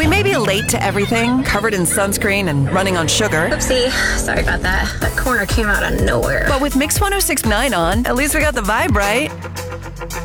We may be late to everything, covered in sunscreen and running on sugar. Oopsie, sorry about that. That corner came out of nowhere. But with Mix 106.9 on, at least we got the vibe right.